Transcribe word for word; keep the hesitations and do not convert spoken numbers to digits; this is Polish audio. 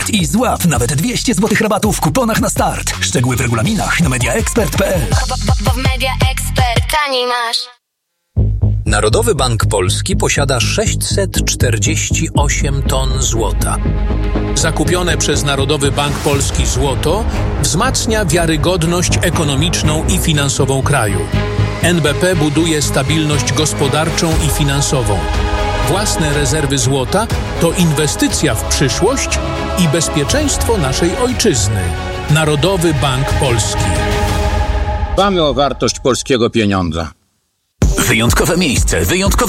ekspert i złap nawet dwieście złotych rabatu w kuponach na start. Szczegóły w regulaminach na media ekspert kropka p l. Bo w Media Expert taniej masz. Narodowy Bank Polski posiada sześćset czterdzieści osiem ton złota. Zakupione przez Narodowy Bank Polski złoto wzmacnia wiarygodność ekonomiczną i finansową kraju. N B P buduje stabilność gospodarczą i finansową. Własne rezerwy złota to inwestycja w przyszłość i bezpieczeństwo naszej ojczyzny. Narodowy Bank Polski. Dbamy o wartość polskiego pieniądza. Wyjątkowe miejsce, wyjątkowe